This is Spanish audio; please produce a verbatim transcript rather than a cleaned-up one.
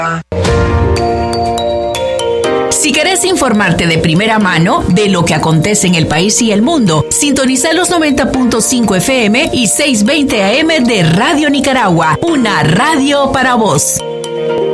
Si querés informarte de primera mano de lo que acontece en el país y el mundo, sintoniza los noventa punto cinco F M y seiscientos veinte A M de Radio Nicaragua, una radio para vos.